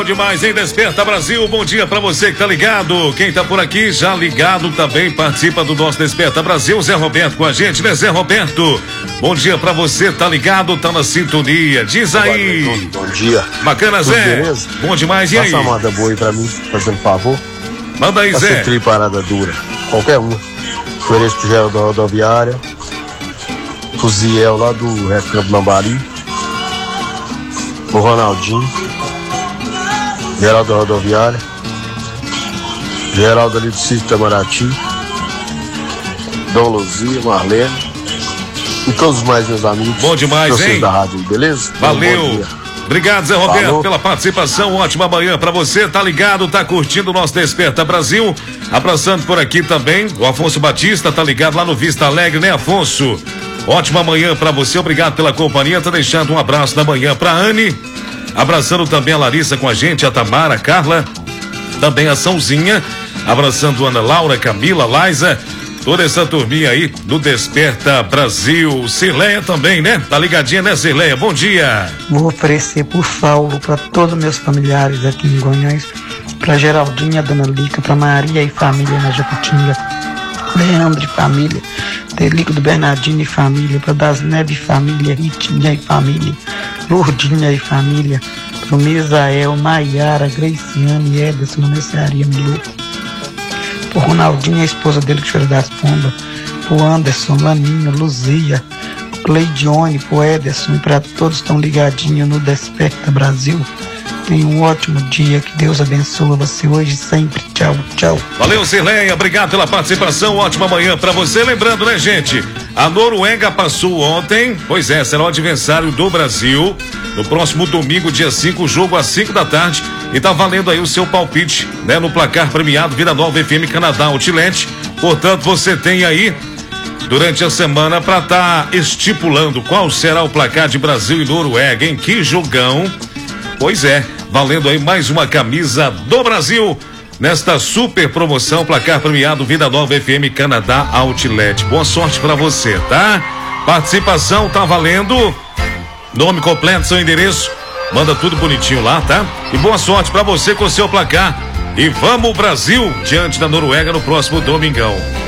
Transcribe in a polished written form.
Bom demais, hein? Desperta Brasil, bom dia pra você que tá ligado. Quem tá por aqui, já ligado também, participa do nosso Desperta Brasil. Zé Roberto com a gente, né, Zé Roberto? Bom dia pra você, tá ligado, tá na sintonia. Diz aí. Bom dia. Bacana, tudo Zé. Beleza? Bom demais, e aí? Passa uma moda boa aí pra mim, fazendo favor. Manda aí, Zé. Essa parada dura, qualquer um. Ofereço pro Geraldo da rodoviária, pro Ziel lá do Recampo Lambari, o Ronaldinho, Geraldo da rodoviária, Geraldo ali do Sítio Itamaraty, Dom Luzia, Marlene e todos os mais meus amigos. Bom demais, hein? Da rádio, beleza? Valeu. Obrigado, Zé Roberto, Falou. pela participação. Ótima manhã pra você, tá ligado, tá curtindo o nosso Desperta Brasil. Abraçando por aqui também o Afonso Batista, tá ligado lá no Vista Alegre, né, Afonso? Ótima manhã pra você, obrigado pela companhia. Tá deixando um abraço da manhã pra Anne. Abraçando também a Larissa com a gente, a Tamara, a Carla, também a Sãozinha. Abraçando a Ana Laura, Camila, Laisa, toda essa turminha aí do Desperta Brasil. Cirleia também, né? Tá ligadinha, né, Cirleia? Bom dia. Vou oferecer por Saulo para todos meus familiares aqui em Goiânia, para Geraldinha, Dona Lica, para Maria e família na Jacutinga, Leandro e família, Delico do Bernardino e família, para Das Neves e família, Ritinha e família, Lourdinha e família, para o Misael, Maiara, Graciane e Ederson, na Mercearia Milu, pro Ronaldinho, a esposa dele que chora das pombas, pro Anderson, Laninho, Luzia, pro Cleidione, pro Ederson e para todos que estão ligadinhos no Desperta Brasil. Tenha um ótimo dia, que Deus abençoe você hoje e sempre. Tchau, tchau. Valeu, Cirleia, obrigado pela participação, ótima manhã pra você. Lembrando, né, gente, a Noruega passou ontem, pois é, será o adversário do Brasil no próximo domingo, dia 5, jogo às 5 da tarde, e tá valendo aí o seu palpite, né, no placar premiado Vida Nova FM Canadá Outlet. Portanto, você tem aí durante a semana pra tá estipulando qual será o placar de Brasil e Noruega, em que jogão. Pois é, valendo aí mais uma camisa do Brasil nesta super promoção, placar premiado Vida Nova FM Canadá Outlet. Boa sorte pra você, tá? Participação tá valendo. Nome completo, seu endereço, manda tudo bonitinho lá, tá? E boa sorte pra você com o seu placar. E vamos Brasil diante da Noruega no próximo domingão.